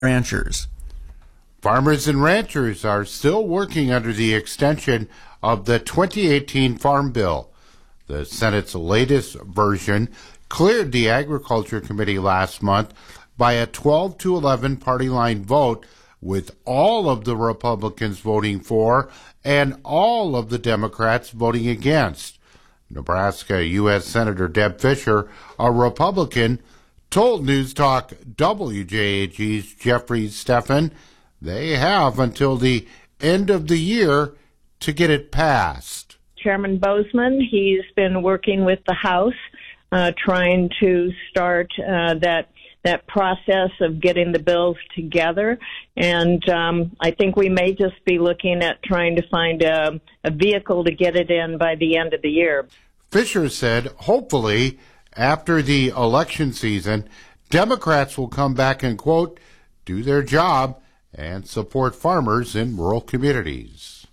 ranchers. Farmers and ranchers are still working under the extension of the 2018 Farm Bill. The Senate's latest version cleared the Agriculture Committee last month by a 12-11 party line vote, with all of the Republicans voting for and all of the Democrats voting against. Nebraska U.S. Senator Deb Fischer, a Republican, told News Talk WJAG's Jeffrey Steffen they have until the end of the year to get it passed. Chairman Bozeman, he's been working with the House, trying to start that process of getting the bills together. And I think we may just be looking at trying to find a vehicle to get it in by the end of the year. Fischer said, hopefully, after the election season, Democrats will come back and, quote, do their job and support farmers in rural communities.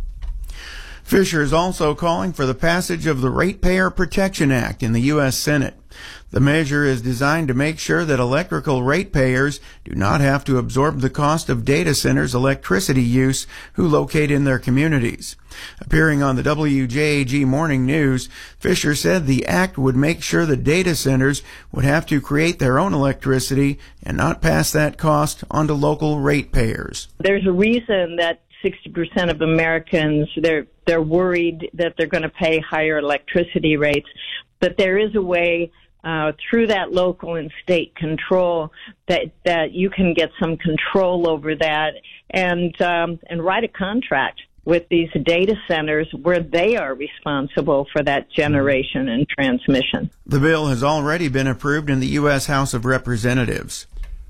Fischer is also calling for the passage of the Ratepayer Protection Act in the U.S. Senate. The measure is designed to make sure that electrical ratepayers do not have to absorb the cost of data centers' electricity use who locate in their communities. Appearing on the WJAG Morning News, Fischer said the act would make sure that data centers would have to create their own electricity and not pass that cost on to local ratepayers. There's a reason that 60% of Americans, they're worried that they're going to pay higher electricity rates, but there is a way through that local and state control that you can get some control over that and write a contract with these data centers where they are responsible for that generation and transmission. The bill has already been approved in the U.S. House of Representatives.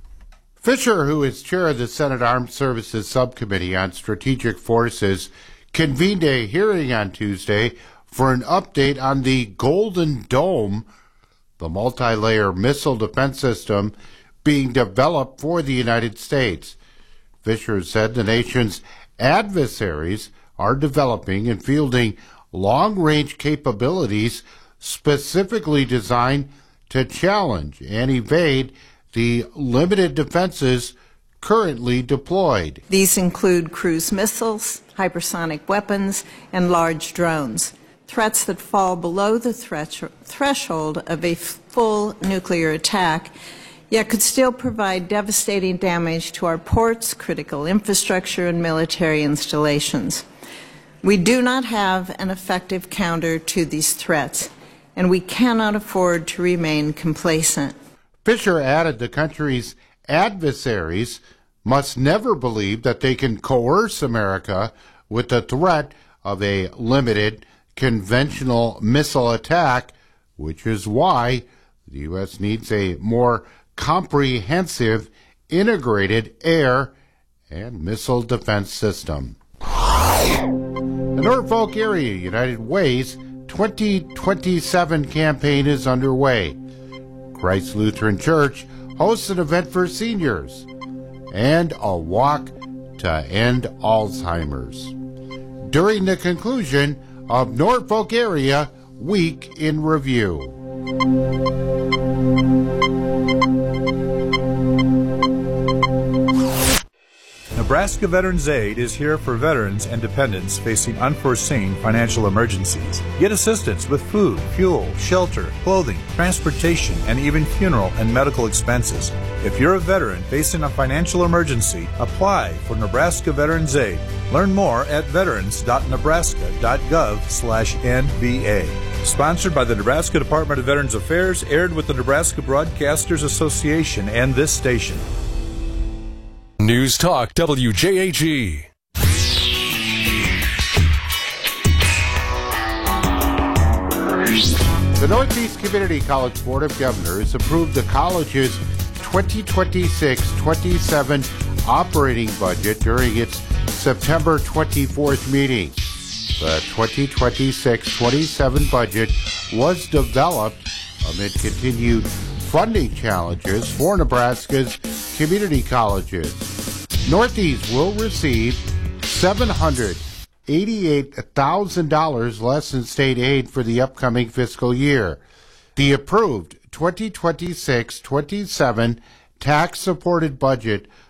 Fischer, who is chair of the Senate Armed Services Subcommittee on Strategic Forces, convened a hearing on Tuesday for an update on the Golden Dome, the multi-layer missile defense system being developed for the United States. Fischer said the nation's adversaries are developing and fielding long-range capabilities specifically designed to challenge and evade the limited defenses currently deployed. These include cruise missiles, hypersonic weapons, and large drones. Threats that fall below the threshold of a full nuclear attack, yet could still provide devastating damage to our ports, critical infrastructure, and military installations. We do not have an effective counter to these threats, and we cannot afford to remain complacent. Fischer added the country's adversaries must never believe that they can coerce America with the threat of a limited conventional missile attack, which is why the U.S. needs a more comprehensive, integrated air and missile defense system. The Norfolk Area United Way's 2027 campaign is underway. Christ Lutheran Church hosts an event for seniors and a walk to end Alzheimer's. During the conclusion of Norfolk Area Week in Review. Nebraska Veterans Aid is here for veterans and dependents facing unforeseen financial emergencies. Get assistance with food, fuel, shelter, clothing, transportation, and even funeral and medical expenses. If you're a veteran facing a financial emergency, apply for Nebraska Veterans Aid. Learn more at veterans.nebraska.gov/NVA. Sponsored by the Nebraska Department of Veterans Affairs, aired with the Nebraska Broadcasters Association and this station. News Talk WJAG. The Northeast Community College Board of Governors approved the college's 2026-27 operating budget during its September 24th meeting. The 2026-27 budget was developed amid continued funding challenges for Nebraska's community colleges. Northeast will receive $788,000 less in state aid for the upcoming fiscal year. The approved 2026-27 tax-supported budget